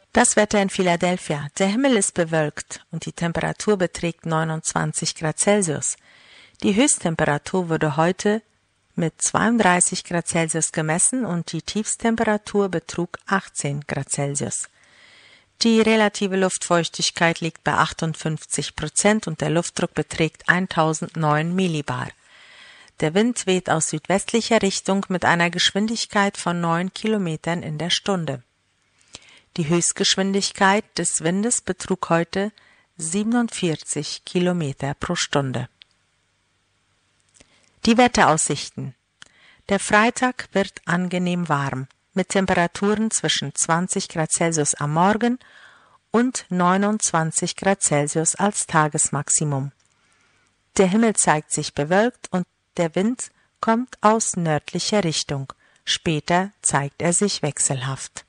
Das Wetter in Philadelphia. Der Himmel ist bewölkt und die Temperatur beträgt 29 Grad Celsius. Die Höchsttemperatur wurde heute mit 32 Grad Celsius gemessen und die Tiefsttemperatur betrug 18 Grad Celsius. Die relative Luftfeuchtigkeit liegt bei 58% und der Luftdruck beträgt 1009 Millibar. Der Wind weht aus südwestlicher Richtung mit einer Geschwindigkeit von 9 Kilometern in der Stunde. Die Höchstgeschwindigkeit des Windes betrug heute 47 Kilometer pro Stunde. Die Wetteraussichten. Der Freitag wird angenehm warm, mit Temperaturen zwischen 20 Grad Celsius am Morgen und 29 Grad Celsius als Tagesmaximum. Der Himmel zeigt sich bewölkt und der Wind kommt aus nördlicher Richtung. Später zeigt er sich wechselhaft.